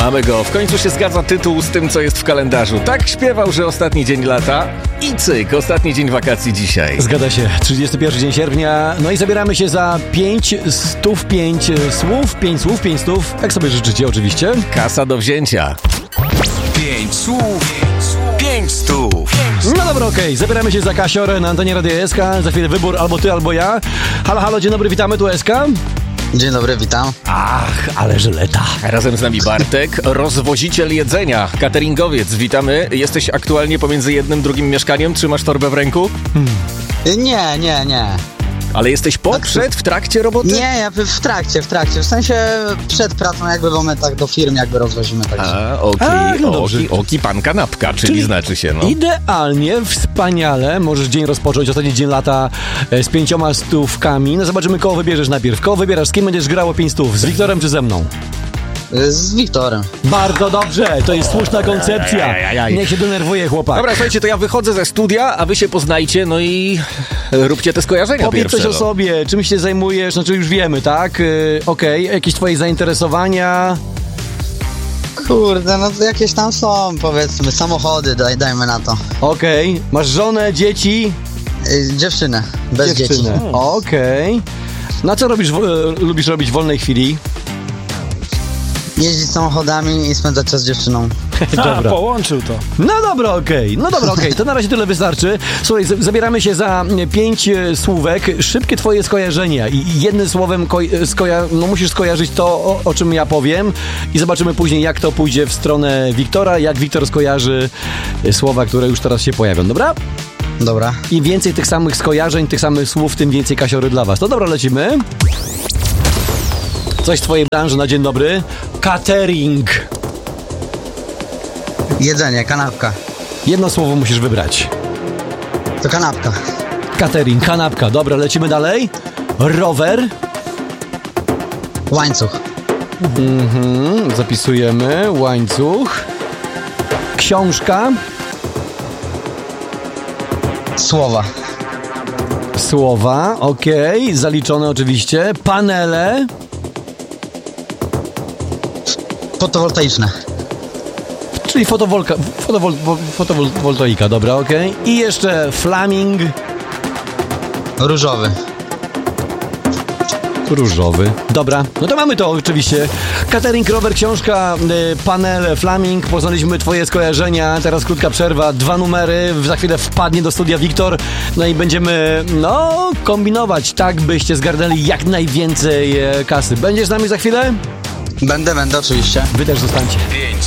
Mamy go. W końcu się zgadza tytuł z tym, co jest w kalendarzu. Tak śpiewał, że ostatni dzień lata i cyk, ostatni dzień wakacji dzisiaj. Zgadza się. 31 dzień sierpnia. No i zabieramy się za 5 stów, 5 słów, 5 słów, 5 stów. Jak sobie życzycie oczywiście. Kasa do wzięcia. 5 słów, 5 stów. No dobra, okej. Zabieramy się za Kasiorę na antenie Radia SK. Za chwilę wybór albo ty, albo ja. Halo, halo, dzień dobry, witamy, tu SK. Dzień dobry, witam. Ach, ale żyleta. Razem z nami Bartek, rozwoziciel jedzenia, cateringowiec. Witamy. Jesteś aktualnie pomiędzy jednym, drugim mieszkaniem? Trzymasz torbę w ręku? Nie. Ale jesteś przed, w trakcie roboty? Nie, ja w trakcie. W sensie przed pracą jakby, bo my tak do firm jakby rozwozimy. Tak. No dobrze. Oki pan kanapka, czyli znaczy się, no. Idealnie, wspaniale. Możesz dzień rozpocząć, ostatni dzień lata z 5 stówkami. No zobaczymy, kogo wybierzesz najpierw. Kogo wybierasz? Z kim będziesz grało 5 stów? Z Wiktorem czy ze mną? Z Wiktorem. Bardzo dobrze, to jest słuszna koncepcja. Ajajaj. Niech się denerwuje chłopak. Dobra, słuchajcie, to ja wychodzę ze studia, a wy się poznajcie, no i róbcie te skojarzenia Powiedz pierwsze. coś o sobie, czym się zajmujesz, znaczy już wiemy, tak? Okej, jakieś twoje zainteresowania? Kurde, no to jakieś tam są, powiedzmy, samochody, dajmy na to. Okej, masz żonę, dzieci? Dziewczynę, bez dzieci. Okej. Na co lubisz robić w wolnej chwili? Jeździć samochodami i spędzać czas z dziewczyną. Dobra. Połączył to. No dobra, okej. To na razie tyle wystarczy. Słuchaj, zabieramy się za 5 słówek. Szybkie twoje skojarzenia i jednym słowem musisz skojarzyć to, o czym ja powiem i zobaczymy później, jak to pójdzie w stronę Wiktora, jak Wiktor skojarzy słowa, które już teraz się pojawią, dobra? Dobra. Im więcej tych samych skojarzeń, tych samych słów, tym więcej kasiory dla was. To dobra, lecimy. Coś z twojej branży na dzień dobry. Catering. Jedzenie, kanapka. Jedno słowo musisz wybrać. To kanapka. Catering, kanapka. Dobra, lecimy dalej. Rower. Łańcuch. Zapisujemy. Łańcuch. Książka. Słowa, okej. Zaliczone oczywiście. Panele. Fotowoltaiczne. Czyli fotowoltaika, dobra, okej. I jeszcze flaming. Różowy. Dobra, no to mamy to oczywiście. Catering, rower, książka, panel, flaming. Poznaliśmy twoje skojarzenia. Teraz krótka przerwa, 2 numery. Za chwilę wpadnie do studia Wiktor. No i będziemy, kombinować tak, byście zgarnęli jak najwięcej kasy. Będziesz z nami za chwilę? Będę, oczywiście. Wy też zostańcie.